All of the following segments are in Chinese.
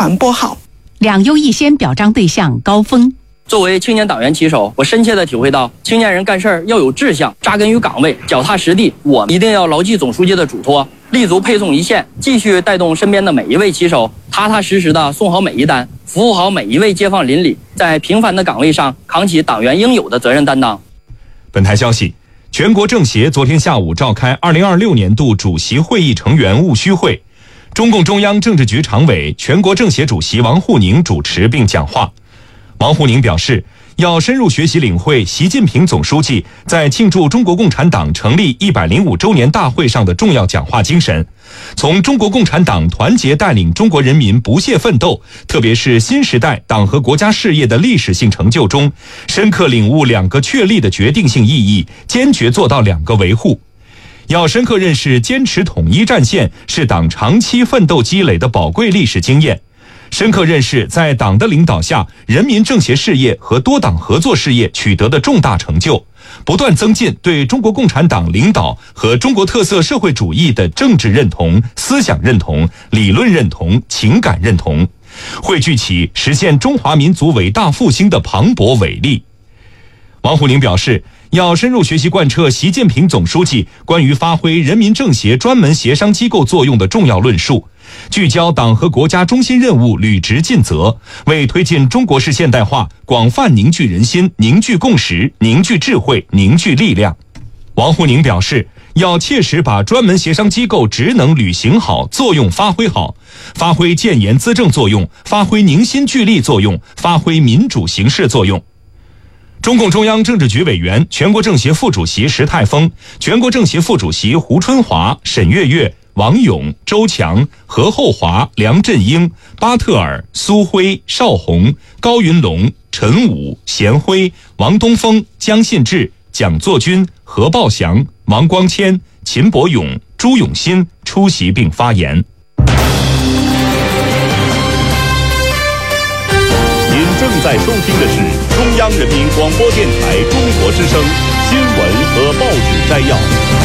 传播好。 两优一先表彰对象高峰。 作为青年党员旗手，我深切地体会到青年人干事儿要有志向，扎根于岗位，脚踏实地。我一定要牢记总书记的嘱托，立足配送一线，继续带动身边的每一位旗手，踏踏实实地送好每一单，服务好每一位街坊邻里，在平凡的岗位上扛起党员应有的责任担当。 本台消息，全国政协昨天下午召开2026年度主席会议成员务虚会，中共中央政治局常委、全国政协主席王沪宁主持并讲话。王沪宁表示，要深入学习领会习近平总书记在庆祝中国共产党成立105周年大会上的重要讲话精神，从中国共产党团结带领中国人民不懈奋斗，特别是新时代党和国家事业的历史性成就中，深刻领悟2个确立的决定性意义，坚决做到2个维护。要深刻认识坚持统一战线是党长期奋斗积累的宝贵历史经验，深刻认识在党的领导下，人民政协事业和多党合作事业取得的重大成就，不断增进对中国共产党领导和中国特色社会主义的政治认同、思想认同、理论认同、情感认同，汇聚起实现中华民族伟大复兴的磅礴伟力。王沪宁表示，要深入学习贯彻习近平总书记关于发挥人民政协专门协商机构作用的重要论述，聚焦党和国家中心任务，履职尽责，为推进中国式现代化广泛凝聚人心、凝聚共识、凝聚智慧、凝聚力量。王沪宁表示，要切实把专门协商机构职能履行好，作用发挥好，发挥建言资政作用，发挥凝心聚力作用，发挥民主形势作用。中共中央政治局委员、全国政协副主席石泰峰、全国政协副主席胡春华、沈月月、王勇、周强、何厚华、梁振英、巴特尔、苏辉、邵宏、高云龙、陈武、贤辉、王东峰、姜信志、蒋作军、何报祥、王光谦、秦伯勇、朱永新出席并发言。 您正在收听的是中央人民广播电台中国之声新闻和报纸摘要。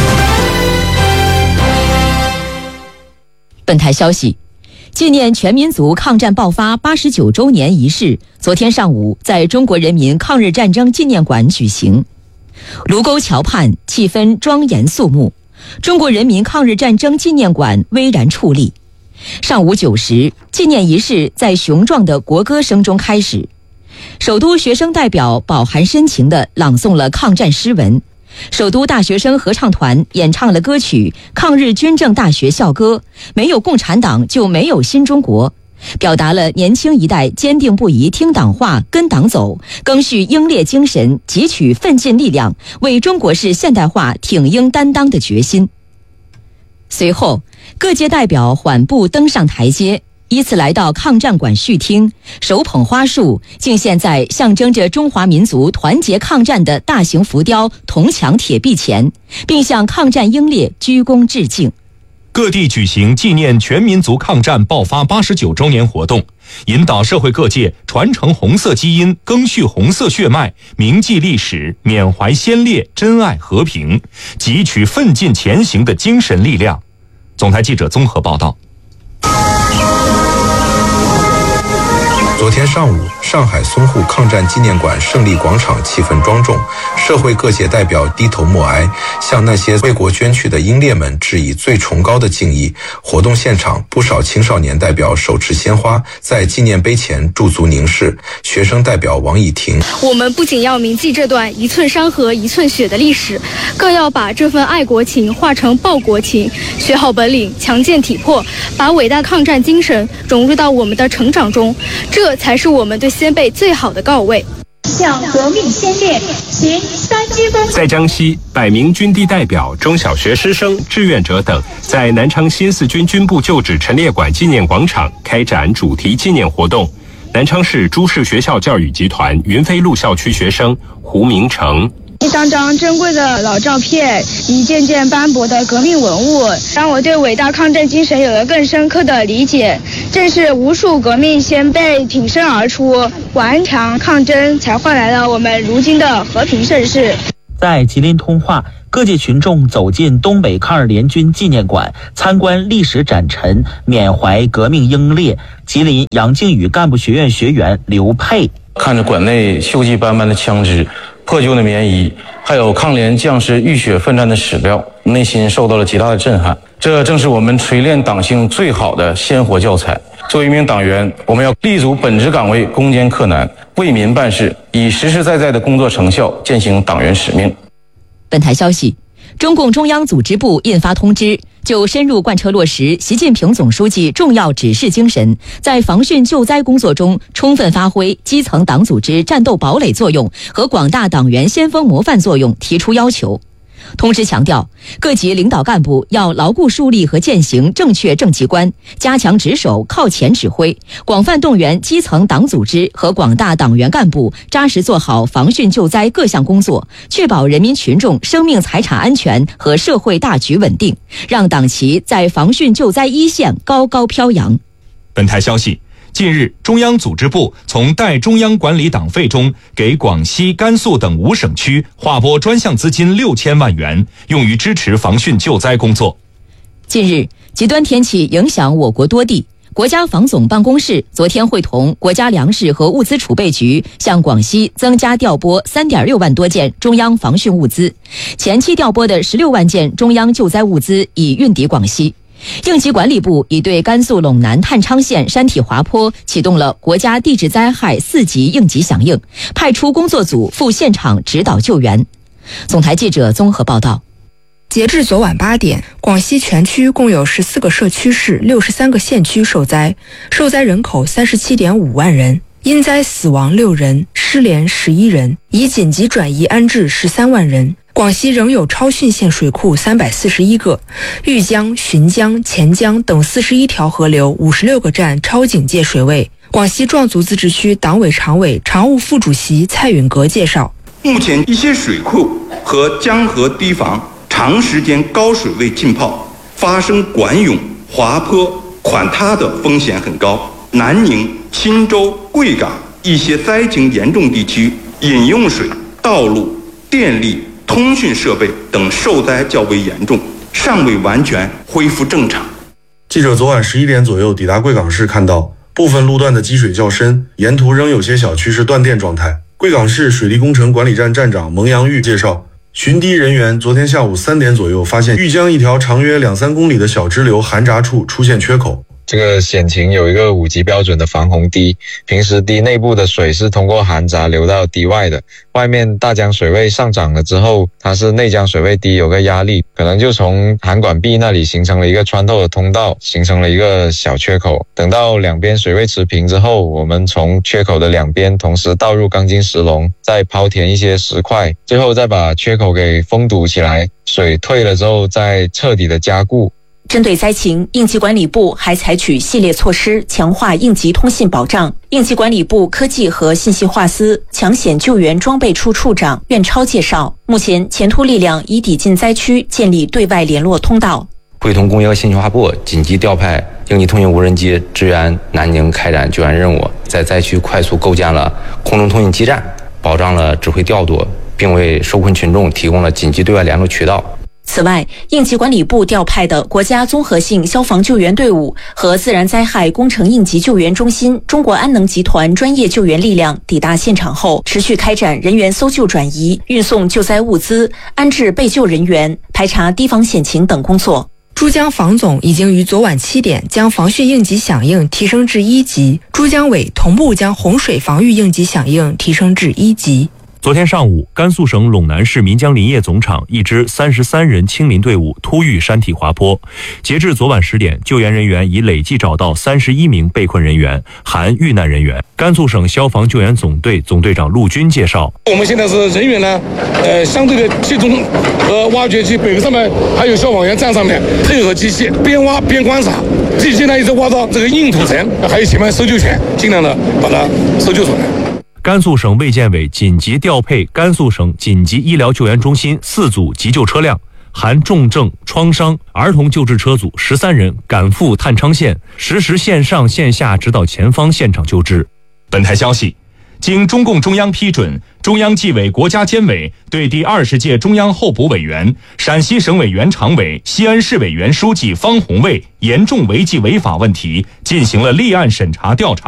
本台消息，纪念全民族抗战爆发89周年仪式昨天上午在中国人民抗日战争纪念馆举行。卢沟桥畔气氛庄严肃穆，中国人民抗日战争纪念馆巍然矗立。上午9时，纪念仪式在雄壮的国歌声中开始。首都学生代表饱含深情地朗诵了抗战诗文，首都大学生合唱团演唱了歌曲《抗日军政大学校歌》，没有共产党就没有新中国，表达了年轻一代坚定不移听党话、跟党走，赓续英烈精神、汲取奋进力量，为中国式现代化挺膺担当的决心。随后，各界代表缓步登上台阶，依次来到抗战馆序厅，手捧花束，敬献在象征着中华民族团结抗战的大型浮雕铜墙铁壁前，并向抗战英烈鞠躬致敬。 各地举行纪念全民族抗战爆发89周年活动，引导社会各界传承红色基因，赓续红色血脉，铭记历史，缅怀先烈，珍爱和平，汲取奋进前行的精神力量。总台记者综合报道。 昨天上午，上海淞沪抗战纪念馆胜利广场气氛庄重，社会各界代表低头默哀，向那些为国捐躯的英烈们致以最崇高的敬意。活动现场，不少青少年代表手持鲜花，在纪念碑前驻足凝视。学生代表王以婷： 我们不仅要铭记这段一寸山河一寸血的历史，更要把这份爱国情化成报国情，学好本领，强健体魄，把伟大抗战精神融入到我们的成长中，这才是我们对先辈最好的告慰。 向革命先烈行3鞠躬。 在江西，100名军地代表、中小学师生、志愿者等在南昌新四军军部旧址陈列馆纪念广场开展主题纪念活动。南昌市朱氏学校教育集团云飞路校区学生胡明成： 一张张珍贵的老照片，一件件斑驳的革命文物，让我对伟大抗战精神有了更深刻的理解。正是无数革命先辈挺身而出，顽强抗争，才换来了我们如今的和平盛世。 在吉林通化各界群众走进东北抗日联军纪念馆，参观历史展陈，缅怀革命英烈吉林杨靖宇干部学院学员刘佩。 看着馆内锈迹斑斑的枪支、破旧的棉衣，还有抗联将士浴血奋战的史料，内心受到了极大的震撼。这正是我们锤炼党性最好的鲜活教材。作为一名党员，我们要立足本职岗位，攻坚克难，为民办事，以实实在在的工作成效践行党员使命。 本台消息，中共中央组织部印发通知，就深入贯彻落实习近平总书记重要指示精神，在防汛救灾工作中充分发挥基层党组织战斗堡垒作用和广大党员先锋模范作用提出要求。通知强调，各级领导干部要牢固树立和践行正确政绩观，加强值守靠前指挥，广泛动员基层党组织和广大党员干部扎实做好防汛救灾各项工作，确保人民群众生命财产安全和社会大局稳定，让党旗在防汛救灾一线高高飘扬。 本台消息，近日，中央组织部从代中央管理党费中给广西、甘肃等5省区划拨专项资金6000万元，用于支持防汛救灾工作。 近日，极端天气影响我国多地，国家防总办公室昨天会同国家粮食和物资储备局向广西增加调拨3.6万多件中央防汛物资，前期调拨的16万件中央救灾物资已运抵广西。应急管理部已对甘肃陇南太昌县山体滑坡启动了国家地质灾害4级应急响应，派出工作组赴现场指导救援。总台记者综合报道。 截至昨晚8点，广西全区共有14个社区市、63个县区受灾，受灾人口37.5万人，因灾死亡6人，失联11人，已紧急转移安置13万人。广西仍有超汛线水库341个，豫江、浔江、钱江等41条河流56个站超警戒水位。广西壮族自治区党委常委、常务副主席蔡允格介绍， 目前一些水库和江河堤防长时间高水位浸泡，发生管涌、滑坡、垮塌的风险很高。南宁、钦州、贵港一些灾情严重地区，饮用水、道路、电力、通讯设备等受灾较为严重，尚未完全恢复正常。 记者昨晚11点左右抵达贵港市，看到部分路段的积水较深，沿途仍有些小区是断电状态。贵港市水利工程管理站站长蒙阳玉介绍，巡堤人员昨天下午3点左右发现豫江一条长约2-3公里的小支流涵闸处出现缺口。 这个险情有一个5级标准的防洪堤，平时堤内部的水是通过涵闸流到堤外的，外面大江水位上涨了之后，它是内江水位低，有个压力，可能就从涵管壁那里形成了一个穿透的通道，形成了一个小缺口。等到两边水位持平之后，我们从缺口的两边同时倒入钢筋石笼，再抛填一些石块，最后再把缺口给封堵起来，水退了之后再彻底的加固。 针对灾情，应急管理部还采取系列措施强化应急通信保障。应急管理部科技和信息化司抢险救援装备处处长苑超介绍，目前前突力量已抵近灾区，建立对外联络通道。 会同工业信息化部紧急调派应急通讯无人机支援南宁开展救援任务，在灾区快速构建了空中通讯基站，保障了指挥调度，并为受困群众提供了紧急对外联络渠道。 此外，应急管理部调派的国家综合性消防救援队伍和自然灾害工程应急救援中心中国安能集团专业救援力量抵达现场后，持续开展人员搜救转移、运送救灾物资、安置被救人员、排查堤防险情等工作。 珠江防总已经于昨晚7点将防汛应急响应提升至1级，珠江委同步将洪水防御应急响应提升至1级。 昨天上午，甘肃省陇南市岷江林业总厂一支33人清林队伍突遇山体滑坡。截至昨晚10点，救援人员已累计找到31名被困人员，含遇难人员。甘肃省消防救援总队总队长陆军介绍， 我们现在是人员呢，相对的集中和挖掘机，北边上面还有消防员站上面，配合机器边挖边观察，机器呢一直挖到这个硬土层，还有前面搜救犬，尽量的把它搜救出来。 甘肃省卫健委紧急调配甘肃省紧急医疗救援中心4组急救车辆，含重症、创伤、儿童救治车组13人赶赴太昌县，实时线上线下指导前方现场救治。 本台消息，经中共中央批准，中中央纪委国家监委对第20届中央候补委员、陕西省委原常委、西安市委原书记方红卫严重违纪违法问题进行了立案审查调查。